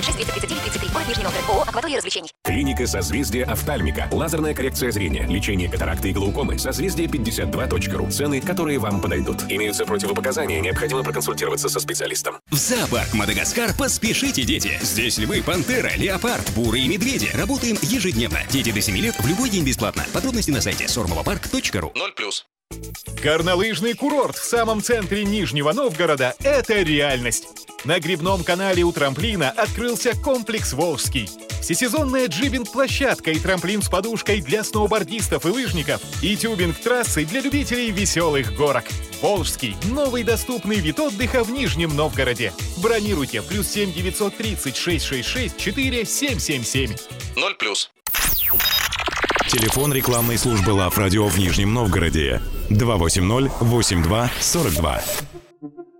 6-239-33, город Нижний Новгород, ООО «Акватория развлечений». Клиника «Созвездие офтальмика». Лазерная коррекция зрения, лечение катаракты и глаукомы. Созвездие52.ру. Цены, которые вам подойдут. Имеются противопоказания, необходимо проконсультироваться со специалистом. В зоопарк Мадагаскар поспешите, дети. Здесь львы, пантера, леопард, буры и медведи. Работаем ежедневно. Дети до 7 лет в любой день бесплатно. Подробности на сайте sormovapарк.ру. 0+. Горнолыжный курорт в самом центре Нижнего Новгорода – это реальность. На гребном канале у трамплина открылся комплекс «Волжский». Всесезонная джибинг-площадка и трамплин с подушкой для сноубордистов и лыжников, и тюбинг-трассы для любителей веселых горок. «Волжский» – новый доступный вид отдыха в Нижнем Новгороде. Бронируйте +7 930 666 4777. 0+. Телефон рекламной службы «Лав Радио» в Нижнем Новгороде 280-82-42.